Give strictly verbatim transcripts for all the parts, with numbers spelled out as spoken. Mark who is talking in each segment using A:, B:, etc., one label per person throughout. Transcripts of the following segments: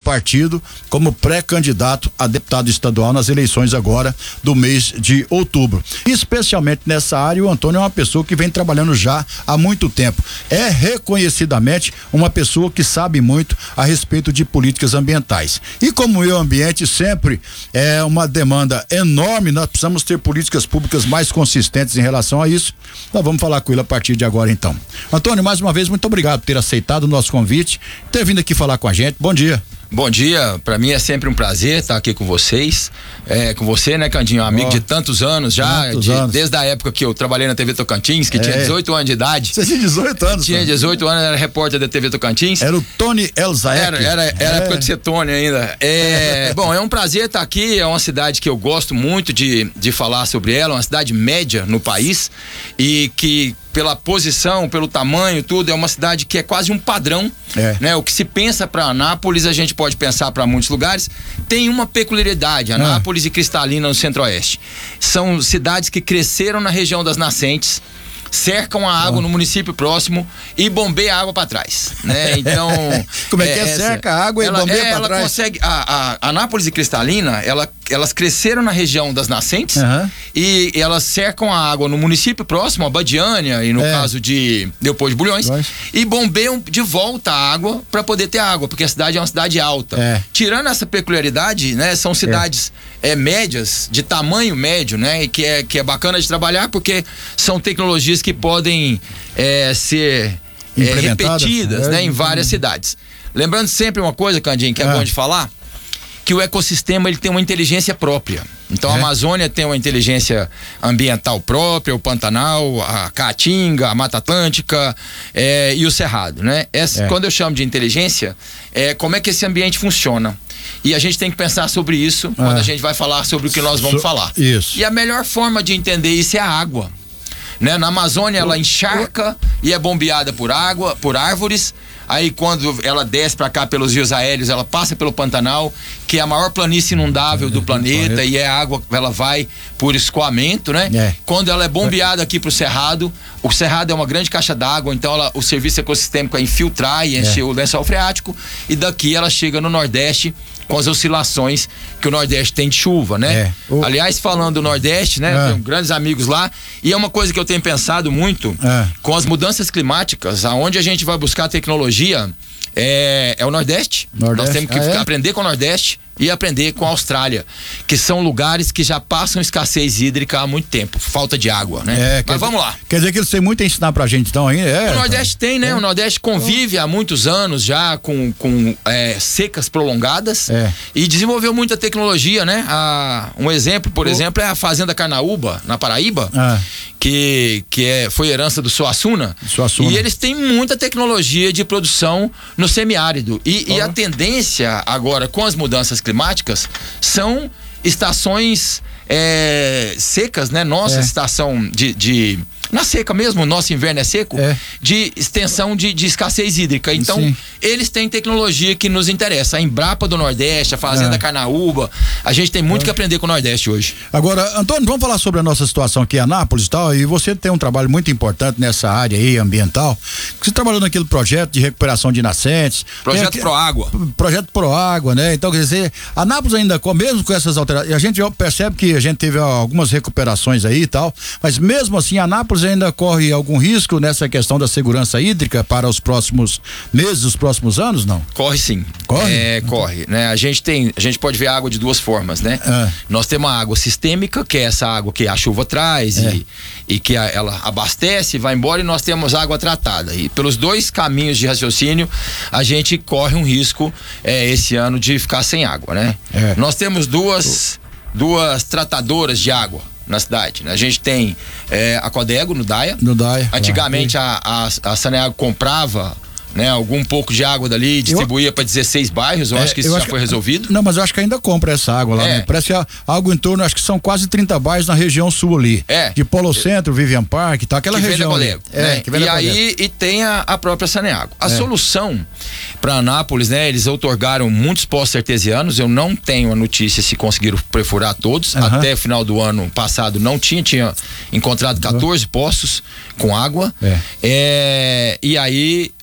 A: partido como pré-candidato a deputado estadual nas eleições agora do mês de outubro. Especialmente nessa área, o Antônio é uma pessoa que vem trabalhando já há muito tempo. É reconhecidamente uma pessoa que sabe muito a respeito de políticas ambientais. E como o meio ambiente sempre é uma demanda enorme, nós precisamos ter políticas públicas mais consistentes em relação a isso. Nós vamos falar com ele a partir de agora, então. Antônio, mais uma vez, muito obrigado por ter aceitado o nosso convite, ter vindo aqui falar com a gente. Bom dia.
B: Bom dia, para mim é sempre um prazer estar aqui com vocês, é, com você, né, Candinho, um amigo oh, de tantos anos já, tantos de, anos. Desde a época que eu trabalhei na T V Tocantins, que é. tinha dezoito anos de idade.
A: Você tinha dezoito anos?
B: Tinha dezoito anos, era repórter da T V Tocantins.
A: Era o Tony Elzaek.
B: Era, era, era é. a época de ser Tony ainda. É, bom, é um prazer estar aqui, é uma cidade que eu gosto muito de, de falar sobre ela, uma cidade média no país e que pela posição, pelo tamanho, tudo, é uma cidade que é quase um padrão, é. né? O que se pensa para Anápolis, a gente pode pensar para muitos lugares, tem uma peculiaridade, Anápolis é. e Cristalina no Centro-Oeste. São cidades que cresceram na região das nascentes, cercam a água oh. no município próximo e bombeia a água para trás, né? Então,
A: como é que é, é cerca a água e
B: ela,
A: bombeia
B: é,
A: para
B: ela
A: trás?
B: Consegue, a, a Anápolis e Cristalina, ela, elas cresceram na região das nascentes uhum. e elas cercam a água no município próximo, a Badiânia e no é. caso de Leopoldo de Bulhões, Mas... e bombeiam de volta a água para poder ter água, porque a cidade é uma cidade alta. É. Tirando essa peculiaridade, né? São cidades é. É, médias, de tamanho médio, né? E que é, que é bacana de trabalhar porque são tecnologias que podem é, ser é, repetidas é, né, em várias cidades. Lembrando sempre uma coisa, Candinho, que é, é bom de falar, que o ecossistema ele tem uma inteligência própria. Então é. a Amazônia tem uma inteligência ambiental própria, o Pantanal, a Caatinga, a Mata Atlântica é, e o Cerrado, né? Essa, é. Quando eu chamo de inteligência, é como é que esse ambiente funciona. E a gente tem que pensar sobre isso é. quando a gente vai falar sobre o que nós vamos so, falar.
A: Isso.
B: E a melhor forma de entender isso é a água. Né? Na Amazônia ela encharca e é bombeada por água, por árvores. Aí quando ela desce para cá pelos rios aéreos, ela passa pelo Pantanal, que é a maior planície inundável é, do planeta, planeta e é água, ela vai por escoamento, né? É. Quando ela é bombeada aqui pro Cerrado, o Cerrado é uma grande caixa d'água, então ela, o serviço ecossistêmico é infiltrar e encher é. o lençol freático, e daqui ela chega no Nordeste com as oscilações que o Nordeste tem de chuva, né? É. O... Aliás, falando do Nordeste, né? É. Tenho grandes amigos lá, e é uma coisa que eu tenho pensado muito é. com as mudanças climáticas, aonde a gente vai buscar tecnologia é, é o Nordeste. Nordeste. Nós temos que ah, é? aprender com o Nordeste e aprender com a Austrália, que são lugares que já passam escassez hídrica há muito tempo, falta de água, né? É, Mas vamos
A: dizer,
B: lá.
A: Quer dizer que eles têm muito a ensinar pra gente, então, aí? É,
B: o Nordeste tem, né? É. O Nordeste convive há muitos anos já com, com é, secas prolongadas é. e desenvolveu muita tecnologia, né? Ah, um exemplo, por o... exemplo, é a Fazenda Carnaúba, na Paraíba, ah. que, que é, foi herança do Suassuna. Suassuna. E eles têm muita tecnologia de produção no semiárido. E, oh. e a tendência agora, com as mudanças climáticas, climáticas são estações é, secas, né? Nossa é. estação de, de na seca mesmo, o nosso inverno é seco, é. de extensão de, de escassez hídrica. Então, Sim. eles têm tecnologia que nos interessa. A Embrapa do Nordeste, a Fazenda é. Carnaúba, a gente tem muito é. que aprender com o Nordeste hoje.
A: Agora, Antônio, vamos falar sobre a nossa situação aqui em Anápolis e tal, e você tem um trabalho muito importante nessa área aí, ambiental. Você trabalhou naquele projeto de recuperação de nascentes.
B: Projeto aqui, Proágua.
A: Projeto Proágua, né? Então, quer dizer, Anápolis ainda, mesmo com essas alterações, a gente percebe que a gente teve algumas recuperações aí e tal, mas mesmo assim, Anápolis ainda corre algum risco nessa questão da segurança hídrica para os próximos meses, os próximos anos, não?
B: Corre sim.
A: Corre?
B: É, corre, né? A gente tem, a gente pode ver a água de duas formas, né? É. Nós temos a água sistêmica, que é essa água que a chuva traz é. e, e que a, ela abastece, vai embora, e nós temos água tratada. E pelos dois caminhos de raciocínio, a gente corre um risco é, esse ano de ficar sem água, né? É. Nós temos duas, duas tratadoras de água na cidade, né? A gente tem é, a Codego no Daia.
A: No Daia.
B: Antigamente a, a, a Saneago comprava, né, algum pouco de água dali, distribuía para dezesseis bairros. Eu é, acho que isso já foi que, resolvido.
A: Não, mas eu acho que ainda compra essa água lá, é. né? Parece que é algo em torno, acho que são quase trinta bairros na região sul ali. É. De Polo Centro, Vivian Park, tá aquela
B: que
A: região.
B: Vem da Colego, é, né? que vem e da aí e tem a, a própria Saneago. A é. solução para Anápolis, né? Eles outorgaram muitos poços artesianos. Eu não tenho a notícia se conseguiram perfurar todos. Uhum. Até o final do ano passado não tinha, tinha encontrado quatorze uhum. poços com água. É. É, e aí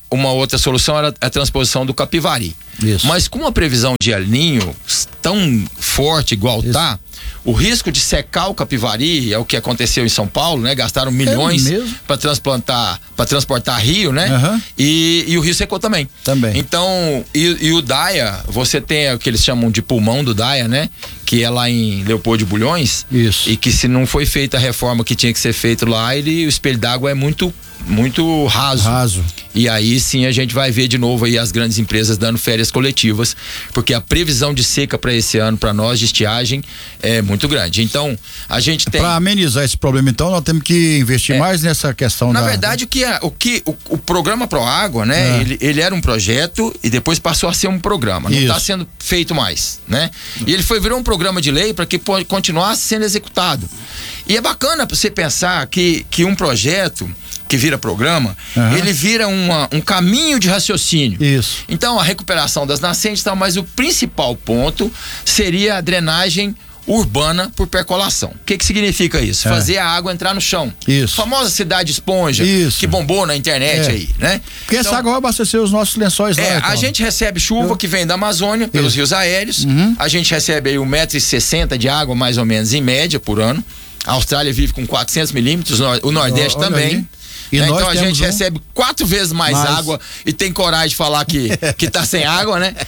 B: uma outra solução era a transposição do Capivari. Isso. Mas com uma previsão de El Niño tão forte igual Isso. tá, o risco de secar o Capivari é o que aconteceu em São Paulo, né? Gastaram milhões é para transplantar, para transportar rio, né? Uhum. E, e o rio secou também.
A: Também.
B: Então, e, e o Daia, você tem o que eles chamam de pulmão do Daia, né? Que é lá em Leopoldo de Bulhões.
A: Isso.
B: E que se não foi feita a reforma que tinha que ser feita lá, ele, o espelho d'água é muito muito raso.
A: Raso.
B: E aí sim a gente vai ver de novo aí as grandes empresas dando férias coletivas, porque a previsão de seca para esse ano para nós de estiagem é muito grande. Então, a gente tem
A: para amenizar esse problema, então nós temos que investir é, mais nessa questão
B: na
A: da...
B: verdade o que é, o que o, o programa Proágua, né? É. Ele, ele era um projeto e depois passou a ser um programa. Não está sendo feito mais, né? E ele foi virou um programa de lei para que pode continuar sendo executado. E é bacana para você pensar que que um projeto que vira programa, uhum. ele vira uma, um caminho de raciocínio.
A: Isso.
B: Então, a recuperação das nascentes e tal, mas o principal ponto seria a drenagem urbana por percolação. O que que significa isso? É. Fazer a água entrar no chão.
A: Isso.
B: A famosa cidade esponja,
A: isso.
B: que bombou na internet é. aí, né?
A: Porque então, essa água vai abastecer os nossos lençóis lá.
B: É,
A: então.
B: A gente recebe chuva Eu... que vem da Amazônia, pelos isso. rios aéreos, uhum. a gente recebe aí um metro e sessenta de água, mais ou menos, em média, por ano. A Austrália vive com quatrocentos milímetros, o Nordeste Olha também. Aí.
A: E
B: né?
A: nós
B: Então a gente
A: um...
B: recebe quatro vezes mais, mais água e tem coragem de falar que, que tá sem água, né?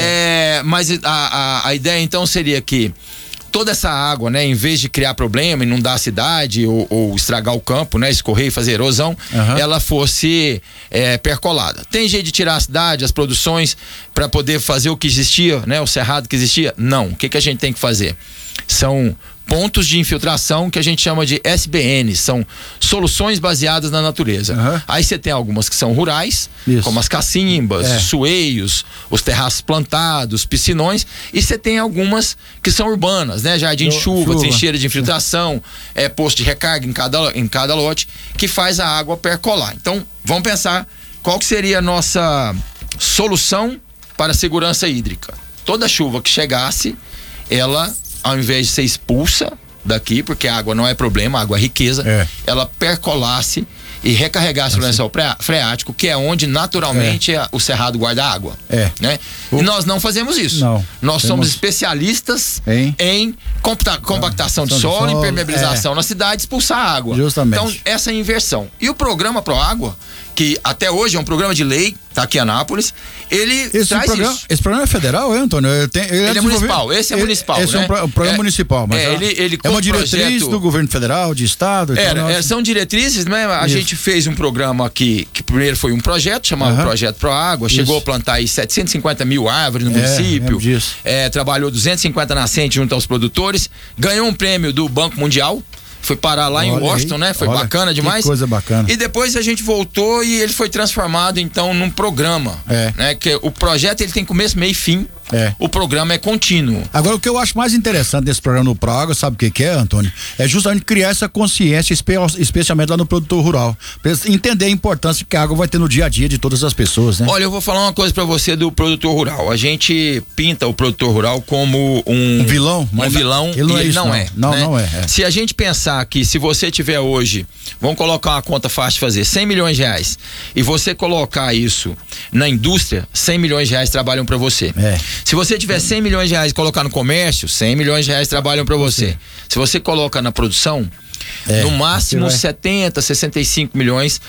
B: É, mas a, a, a ideia então seria que toda essa água, né, em vez de criar problema, inundar a cidade ou, ou estragar o campo, né, escorrer e fazer erosão, uhum. ela fosse é, percolada. Tem jeito de tirar a cidade, as produções, para poder fazer o que existia, né, o cerrado que existia? Não. O que que a gente tem que fazer? São pontos de infiltração que a gente chama de S B N, são soluções baseadas na natureza. Uhum. Aí você tem algumas que são rurais, Isso. como as cacimbas, é. sueios, os terraços plantados, piscinões, e você tem algumas que são urbanas, né? Jardim de chuva, chuva, trincheira de infiltração, é, posto de recarga em cada, em cada lote, que faz a água percolar. Então, vamos pensar qual que seria a nossa solução para a segurança hídrica. Toda chuva que chegasse, ela, ao invés de ser expulsa daqui, porque a água não é problema, a água é riqueza, é. ela percolasse e recarregasse assim. o lençol freático, que é onde naturalmente é. o cerrado guarda água.
A: É.
B: Né? O... E nós não fazemos isso.
A: Não.
B: Nós
A: Temos...
B: somos especialistas em, em compacta... compactação de solo, solo, impermeabilização é. na cidade, expulsar água.
A: Justamente.
B: Então, essa é a inversão. E o programa Proágua, que até hoje é um programa de lei, tá aqui em Anápolis, ele
A: esse
B: traz
A: programa,
B: isso.
A: Esse programa é federal, é, Antônio? Ele, tem, ele,
B: ele
A: é,
B: é municipal, esse é
A: ele,
B: municipal.
A: Esse
B: né?
A: é um, pro, um programa
B: é,
A: municipal, mas
B: é, ele, ele
A: é uma diretriz
B: projeto...
A: do governo federal, de estado.
B: É,
A: então,
B: é, são diretrizes, né? A
A: isso.
B: gente fez um programa aqui, que primeiro foi um projeto, chamado uhum. Projeto Proágua, chegou
A: isso.
B: a plantar aí setecentas e cinquenta mil árvores no
A: é,
B: município,
A: é
B: é, trabalhou duzentas e cinquenta nascentes junto aos produtores, ganhou um prêmio do Banco Mundial, foi parar lá olha em Washington, aí, né? Foi olha, bacana demais.
A: Que coisa bacana.
B: E depois a gente voltou e ele foi transformado então num programa,
A: é.
B: né? Que o projeto ele tem começo, meio e fim.
A: É.
B: O programa é contínuo.
A: Agora, o que eu acho mais interessante desse programa do Proágua, sabe o que que é, Antônio? É justamente criar essa consciência, espe especialmente lá no produtor rural. Pra eles entender a importância que a água vai ter no dia a dia de todas as pessoas, né?
B: Olha, eu vou falar uma coisa pra você do produtor rural. A gente pinta o produtor rural como um...
A: Um vilão?
B: Um vilão,
A: ele não é
B: e ele
A: isso,
B: não,
A: não
B: é.
A: Não,
B: né?
A: não é, é.
B: Se a gente pensar que se você tiver hoje, vamos colocar uma conta fácil de fazer, cem milhões de reais, e você colocar isso na indústria, cem milhões de reais trabalham pra você.
A: É.
B: Se você tiver cem milhões de reais e colocar no comércio, cem milhões de reais trabalham para você. Se você coloca na produção, é, no máximo setenta, sessenta e cinco milhões,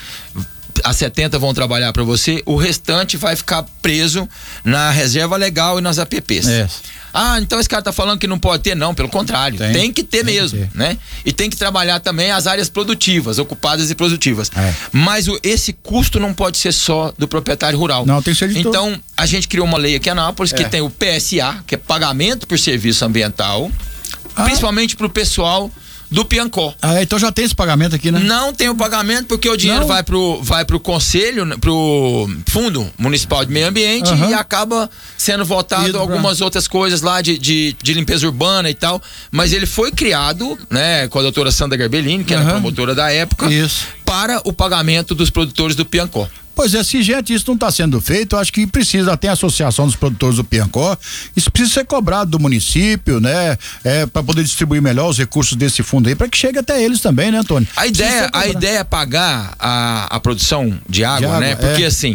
B: a setenta vão trabalhar para você, o restante vai ficar preso na reserva legal e nas A P Ps.
A: É.
B: Ah, então esse cara tá falando que não pode ter, não, pelo contrário, tem, tem que ter tem mesmo, que ter. né? E tem que trabalhar também as áreas produtivas, ocupadas e produtivas. É. Mas o, esse custo não pode ser só do proprietário rural.
A: Não, tem que ser de
B: Então,
A: todo.
B: a gente criou uma lei aqui em Anápolis, é. que tem o P S A, que é pagamento por serviço ambiental, ah. principalmente pro pessoal do Piancó.
A: Ah, então já tem esse pagamento aqui, né?
B: Não tem o pagamento porque o dinheiro vai pro, vai pro conselho, pro Fundo Municipal de Meio Ambiente uhum. e acaba sendo votado Ido algumas pra... outras coisas lá de, de, de limpeza urbana e tal, mas ele foi criado, né, com a doutora Sandra Garbellini, que uhum. era a promotora da época,
A: Isso.
B: para o pagamento dos produtores do Piancó.
A: Pois é, se gente isso não está sendo feito, eu acho que precisa, tem a associação dos produtores do Piancó, isso precisa ser cobrado do município, né? É, para poder distribuir melhor os recursos desse fundo aí, para que chegue até eles também, né, Antônio?
B: A ideia, a ideia é pagar a, a produção de água, de água né? Porque é. assim,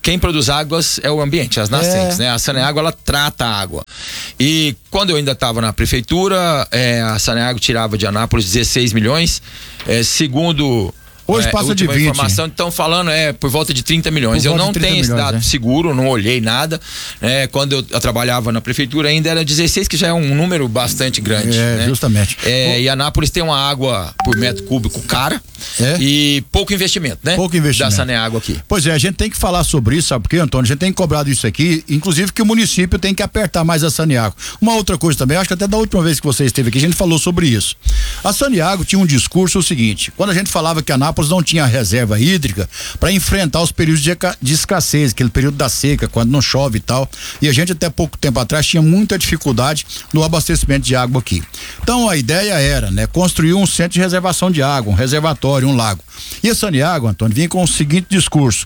B: quem produz águas é o ambiente, as nascentes, é. né? A Saneago, ela trata a água. E quando eu ainda estava na prefeitura, é, a Saneago tirava de Anápolis dezesseis milhões, é, segundo...
A: Hoje é, passa de vinte.
B: Informação, estão falando é por volta de trinta milhões. Eu não tenho esse dado é. seguro, não olhei nada. É, quando eu, eu trabalhava na prefeitura ainda era dezesseis, que já é um número bastante grande.
A: É,
B: né?
A: justamente.
B: É, e Anápolis tem uma água por metro cúbico cara
A: é?
B: e pouco investimento, né?
A: Pouco investimento.
B: Da Saneago aqui.
A: Pois é, a gente tem que falar sobre isso, sabe por quê, Antônio? A gente tem cobrado isso aqui, inclusive que o município tem que apertar mais a Saneago. Uma outra coisa também, acho que até da última vez que você esteve aqui, a gente falou sobre isso. A Saneago tinha um discurso o seguinte: quando a gente falava que Anápolis não tinha reserva reserva hídrica para enfrentar os períodos de, de escassez, aquele período da seca, quando não chove e tal. E a gente até pouco tempo atrás tinha muita dificuldade no abastecimento de água aqui. Então a ideia era, né, construir um centro de reservação de água, um reservatório, um lago. E a Saneago, Antônio, vinha com o seguinte discurso: